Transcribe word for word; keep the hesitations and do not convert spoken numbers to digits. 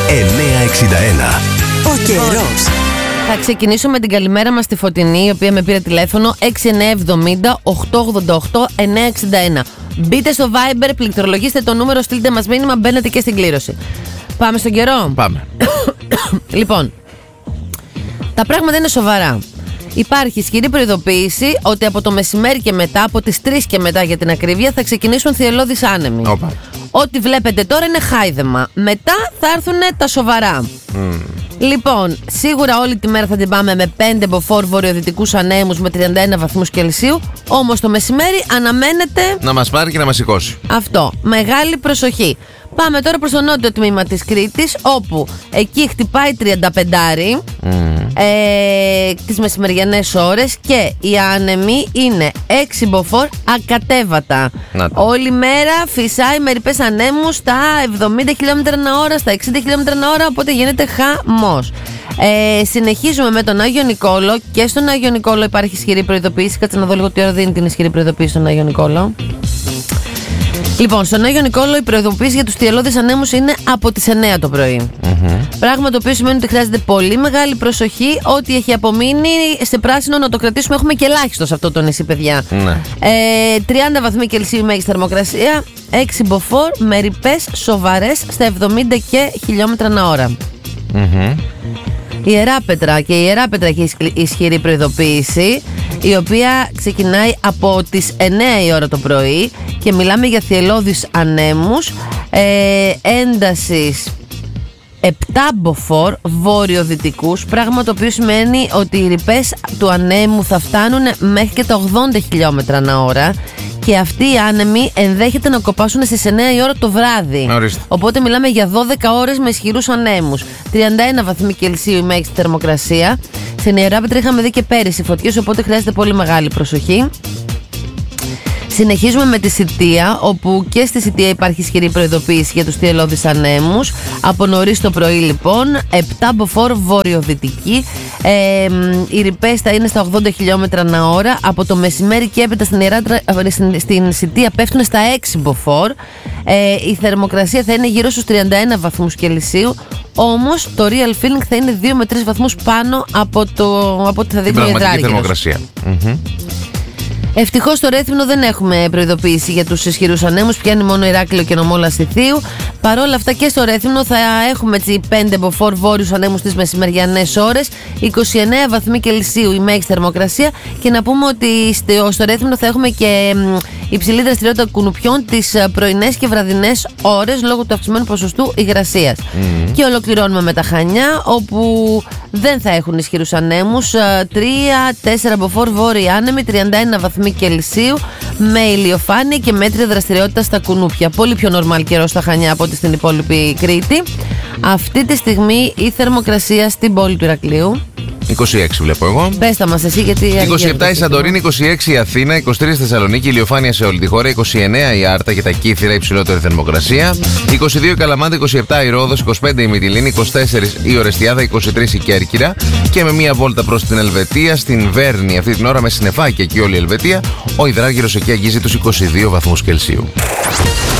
εννιακόσια εξήντα ένα. Ο καιρός. Θα ξεκινήσω με την καλημέρα μας στη Φωτεινή, η οποία με πήρε τηλέφωνο έξι εννιά εβδομήντα οκτακόσια ογδόντα οκτώ εννιακόσια εξήντα ένα. Μπείτε στο Viber, πληκτρολογήστε το νούμερο, στείλτε μας μήνυμα, μπαίνετε και στην κλήρωση. Πάμε στον καιρό. Πάμε. Λοιπόν, τα πράγματα είναι σοβαρά. Υπάρχει ισχυρή προειδοποίηση ότι από το μεσημέρι και μετά, από τις τρεις και μετά για την ακρίβεια, θα ξεκινήσουν θυελλώδεις άνεμοι. Όπα. Ό,τι βλέπετε τώρα είναι χάιδεμα. Μετά θα έρθουν τα σοβαρά. Mm. Λοιπόν, σίγουρα όλη τη μέρα θα την πάμε με πέντε μποφόρ βορειοδυτικούς ανέμους με τριάντα ένα βαθμούς Κελσίου. Όμως το μεσημέρι αναμένεται να μας πάρει και να μας σηκώσει. Αυτό. Μεγάλη προσοχή. Πάμε τώρα προς το νότιο τμήμα της Κρήτης, όπου εκεί χτυπάει τριάντα πέντε mm. ε, τις μεσημεριανές ώρες και οι άνεμοι είναι έξι μποφόρ ακατέβατα. Όλη μέρα φυσάει με ρηπές ανέμους στα εβδομήντα χιλιόμετρα ανά ώρα, στα εξήντα χιλιόμετρα ανά ώρα, οπότε γίνεται χαμός. Ε, συνεχίζουμε με τον Άγιο Νικόλο. Και στον Άγιο Νικόλο υπάρχει ισχυρή προειδοποίηση. Κάτσε να δω λίγο τι ώρα δίνει την ισχυρή προειδοποίηση στον Άγιο Νικόλο. Λοιπόν, στον Άγιο Νικόλο η προειδοποίηση για τους θυελλώδεις ανέμους είναι από τις εννιά το πρωί. Mm-hmm. Πράγμα το οποίο σημαίνει ότι χρειάζεται πολύ μεγάλη προσοχή. Ό,τι έχει απομείνει σε πράσινο να το κρατήσουμε. Έχουμε και ελάχιστο σε αυτό το νησί, παιδιά. Mm-hmm. Ε, τριάντα βαθμοί Κελσίου μέγιστη θερμοκρασία, έξι μποφόρ με ρηπές σοβαρές στα εβδομήντα και χιλιόμετρα ανά ώρα. Mm-hmm. Η Ιεράπετρα και η Ιεράπετρα έχει ισχυρή προειδοποίηση, η οποία ξεκινάει από τις εννιά η ώρα το πρωί και μιλάμε για θυελλώδεις ανέμους ε, έντασης επτά μποφόρ βορειοδυτικούς, πράγμα το οποίο σημαίνει ότι οι ρηπές του ανέμου θα φτάνουν μέχρι και τα ογδόντα χιλιόμετρα ανά ώρα. Και αυτοί οι άνεμοι ενδέχεται να κοπάσουν στις εννιά η ώρα το βράδυ. Ορίστε. Οπότε μιλάμε για δώδεκα ώρες με ισχυρούς ανέμους. τριάντα ένα βαθμοί Κελσίου η μέγιστη θερμοκρασία. Στην Ιεράπετρα είχαμε δει και πέρυσι φωτιές, οπότε χρειάζεται πολύ μεγάλη προσοχή. Συνεχίζουμε με τη Σιτία, όπου και στη Σιτία υπάρχει ισχυρή προειδοποίηση για τους θυελλώδεις ανέμους. Από νωρίς το πρωί λοιπόν, επτά μποφόρ βορειοδυτική. Ε, οι ρηπές θα είναι στα ογδόντα χιλιόμετρα ανά ώρα. Από το μεσημέρι και έπειτα στην, Ιεράτρα, στην, στην Σιτία πέφτουν στα έξι μποφόρ. Ε, η θερμοκρασία θα είναι γύρω στους τριάντα ένα βαθμούς Κελσίου. Όμως το real feeling θα είναι δύο με τρεις βαθμούς πάνω από, το, από ό,τι θα δείχνει η πραγματική θερμοκρασία. Mm-hmm. Ευτυχώς στο Ρέθυμνο δεν έχουμε προειδοποίηση για τους ισχυρούς ανέμους, πιάνει μόνο Ηράκλειο και Νομόλα Στιθίου. Παρ' όλα αυτά και στο Ρέθυμνο θα έχουμε έτσι πέντε μποφόρ βόρειους ανέμους στις μεσημεριανές ώρες, είκοσι εννέα βαθμοί Κελσίου η μέγιστη θερμοκρασία. Και να πούμε ότι στο Ρέθυμνο θα έχουμε και υψηλή δραστηριότητα κουνουπιών τις πρωινές και βραδινές ώρες λόγω του αυξημένου ποσοστού υγρασίας. Mm. Και ολοκληρώνουμε με τα Χανιά, όπου δεν θα έχουν ισχυρούς ανέμους, τρία τέσσερα μποφόρ βόρειοι άνεμοι, τριάντα ένα βαθμοί Κελσίου με ηλιοφάνεια και μέτρια δραστηριότητα στα κουνούπια. Πολύ πιο νορμάλ καιρό στα Χανιά από ό,τι στην υπόλοιπη Κρήτη. Αυτή τη στιγμή η θερμοκρασία στην πόλη του Ηρακλείου είκοσι έξι βλέπω εγώ. Πες τα μας εσύ, γιατί είκοσι επτά η Σαντορίνη, είκοσι έξι η Αθήνα, είκοσι τρία η Θεσσαλονίκη, ηλιοφάνεια σε όλη τη χώρα, είκοσι εννέα η Άρτα και τα Κύθυρα, υψηλότερη θερμοκρασία, είκοσι δύο η Καλαμάτα, είκοσι επτά η Ρόδος, είκοσι πέντε η Μυτιλήνη, είκοσι τέσσερα η Ορεστιάδα, είκοσι τρία η Κέρκυρα. Και με μία βόλτα προς την Ελβετία, στην Βέρνη αυτή την ώρα με συννεφάκι εκεί όλη η Ελβετία, ο υδράργυρος εκεί αγγίζει τους είκοσι δύο βαθμούς Κελσίου.